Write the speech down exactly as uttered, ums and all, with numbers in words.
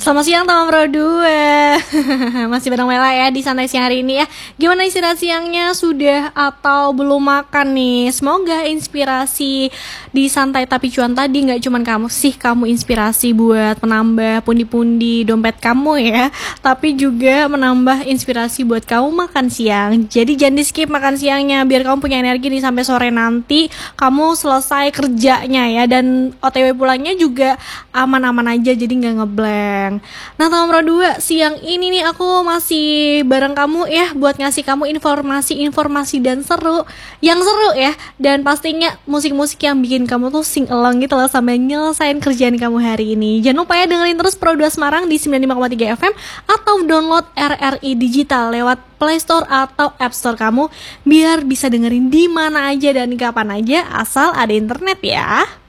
Selamat siang teman Pro dua. Masih bareng Mela ya di santai siang hari ini ya. Gimana istirahat siangnya, sudah atau belum makan nih? Semoga inspirasi di santai tapi cuan tadi gak cuman kamu sih, kamu inspirasi buat menambah pundi-pundi dompet kamu ya, tapi juga menambah inspirasi buat kamu makan siang. Jadi jangan di skip makan siangnya, biar kamu punya energi nih sampai sore nanti kamu selesai kerjanya ya. Dan O T W pulangnya juga aman-aman aja, jadi gak ngeblank. Nah teman Pro dua, siang ini nih aku masih bareng kamu ya, buat ngasih kamu informasi-informasi dan seru, yang seru ya. Dan pastinya musik-musik yang bikin kamu tuh sing along gitu loh sambil nyelesain kerjaan kamu hari ini. Jangan lupa ya dengerin terus Pro dua Semarang di sembilan puluh lima koma tiga F M, atau download R R I Digital lewat Play Store atau App Store kamu, biar bisa dengerin di mana aja dan kapan aja asal ada internet ya.